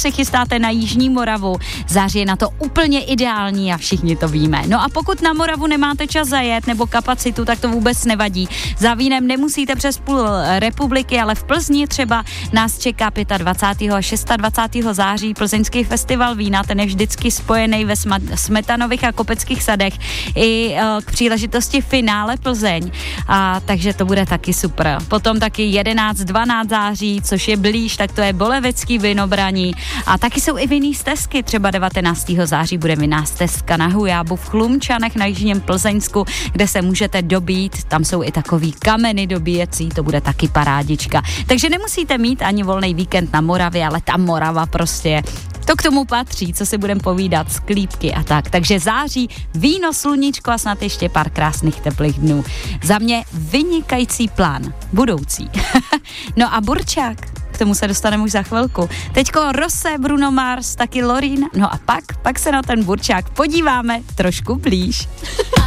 se chystáte na Jižní Moravu, září je na to úplně ideální a všichni to víme. No a pokud na Moravu nemáte čas zajet nebo kapacitu, tak to vůbec nevadí. Za vínem nemusíte přes půl republiky, ale v Plzni třeba nás čeká 25. a 26. září Plzeňský festival vína, ten je vždycky spojený ve Smetanových a Kopeckých sadech i k příležitosti finále Plzeň. A takže to bude taky super. Potom taky 11. 12. září, což je blíž, tak to je Bolevecký Vinobraní. A taky jsou i vinný stezky, třeba 19. září bude vinná stezka na Hujábu v Chlumčanech na Jižním Plzeňsku, kde se můžete dobít, tam jsou i takový kameny dobíjecí, to bude taky parádička. Takže nemusíte mít ani volný víkend na Moravě, ale ta Morava prostě to k tomu patří, co si budeme povídat, sklípky a tak. Takže září, víno, sluníčko a snad ještě pár krásných teplých dnů. Za mě vynikající plán, budoucí. No a burčák, k tomu se dostaneme už za chvilku. Teďko Rose, Bruno Mars, taky Lorin, no a pak se na ten burčák podíváme trošku blíž.